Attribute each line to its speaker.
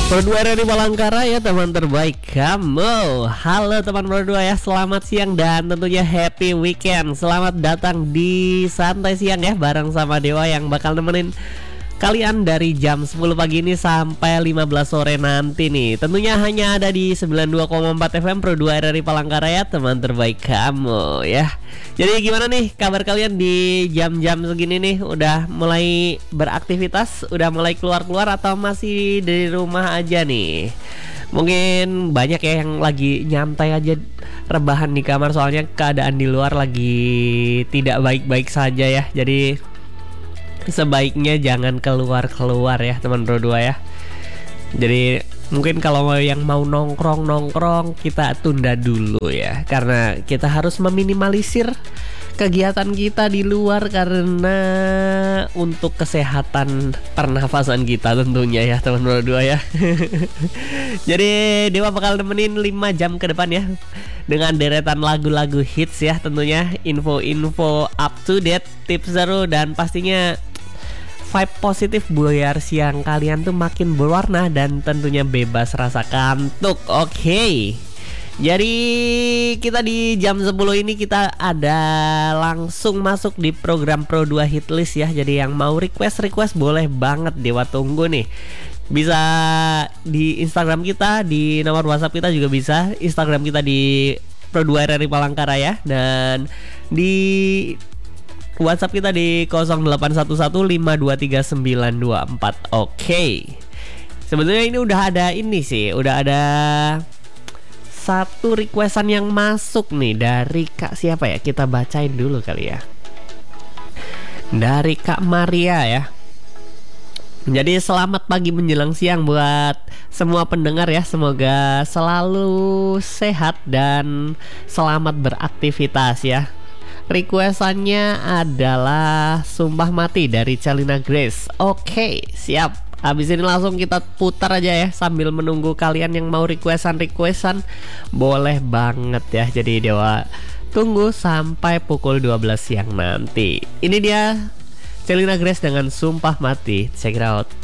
Speaker 1: Berdua dari Palangkara ya teman terbaik kamu. Halo teman berdua ya, selamat siang dan tentunya happy weekend. Selamat datang di Santai Siang ya, bareng sama Dewa yang bakal nemenin kalian dari jam 10 pagi ini sampai 15 sore nanti nih. Tentunya hanya ada di 92,4 FM Pro 2 RRI Palangkara ya, teman terbaik kamu ya. Jadi gimana nih kabar kalian di jam-jam segini nih? Udah mulai beraktivitas? Udah mulai keluar-keluar atau masih di rumah aja nih? Mungkin banyak ya yang lagi nyantai aja, rebahan di kamar, soalnya keadaan di luar lagi tidak baik-baik saja ya. Jadi sebaiknya jangan keluar-keluar ya teman berdua ya. Jadi mungkin kalau yang mau nongkrong kita tunda dulu ya, karena kita harus meminimalisir kegiatan kita di luar karena untuk kesehatan pernafasan kita tentunya ya teman berdua ya. Jadi Dewa bakal nemenin 5 jam ke depan ya, dengan deretan lagu-lagu hits ya, tentunya info-info up to date, tips seru, dan pastinya vibe positif biar siang kalian tuh makin berwarna dan tentunya bebas rasa kantuk. Oke. Jadi kita di jam 10 ini kita ada langsung masuk di program Pro 2 Hitlist ya. Jadi yang mau request boleh banget, Dewa tunggu nih. Bisa di Instagram kita, di nomor WhatsApp kita juga bisa. Instagram kita di Pro 2 RRI Palangkara ya. Dan di WhatsApp kita di 0811523924. Oke. Sebetulnya ini udah ada satu requestan yang masuk nih dari Kak siapa ya? Kita bacain dulu kali ya. Dari Kak Maria ya. Jadi selamat pagi menjelang siang buat semua pendengar ya. Semoga selalu sehat dan selamat beraktivitas ya. Requestannya adalah Sumpah Mati dari Celina Grace. Oke, siap. Habis ini langsung kita putar aja ya, sambil menunggu kalian yang mau requestan. Boleh banget ya. Jadi Dewa tunggu sampai pukul 12 siang nanti. Ini dia Celina Grace dengan Sumpah Mati. Check it out.